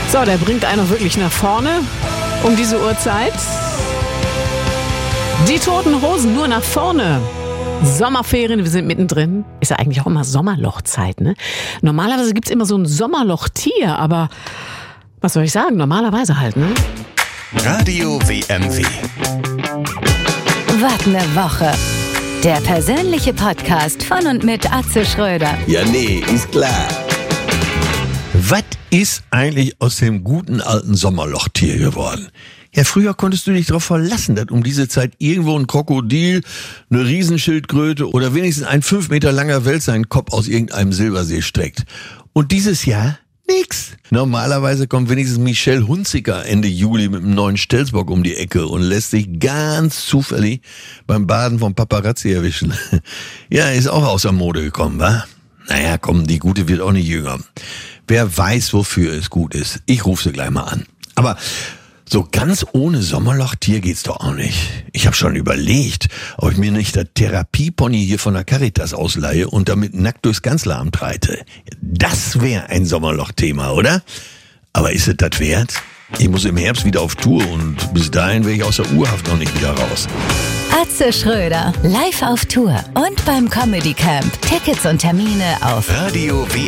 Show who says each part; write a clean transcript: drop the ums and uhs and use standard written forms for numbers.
Speaker 1: So, der bringt einen auch wirklich nach vorne um diese Uhrzeit. Die Toten Hosen, nur nach vorne. Sommerferien, wir sind mittendrin. Ist ja eigentlich auch immer Sommerlochzeit, ne? Normalerweise gibt's immer so ein Sommerlochtier, aber was soll ich sagen? Normalerweise halt, ne?
Speaker 2: Radio WMW.
Speaker 3: Was ne Woche. Der persönliche Podcast von und mit Atze Schröder.
Speaker 4: Ja, nee, ist klar. Was ist eigentlich aus dem guten alten Sommerlochtier geworden? Ja, früher konntest du dich darauf verlassen, dass um diese Zeit irgendwo ein Krokodil, eine Riesenschildkröte oder wenigstens ein 5 Meter langer Wels seinen Kopf aus irgendeinem Silbersee streckt. Und dieses Jahr nix. Normalerweise kommt wenigstens Michelle Hunziker Ende Juli mit einem neuen Stelzbock um die Ecke und lässt sich ganz zufällig beim Baden vom Paparazzi erwischen. Ja, ist auch außer Mode gekommen, wa? Naja, komm, die Gute wird auch nicht jünger. Wer weiß, wofür es gut ist. Ich rufe sie gleich mal an. Aber so ganz ohne Sommerlochtier geht's doch auch nicht. Ich habe schon überlegt, ob ich mir nicht das Therapiepony hier von der Caritas ausleihe und damit nackt durchs Kanzleramt reite. Das wäre ein Sommerloch-Thema, oder? Aber ist es das wert? Ich muss im Herbst wieder auf Tour und bis dahin wäre ich aus der Urhaft noch nicht wieder raus.
Speaker 3: Atze Schröder, live auf Tour und beim Comedy Camp. Tickets und Termine auf
Speaker 2: Radio WMW.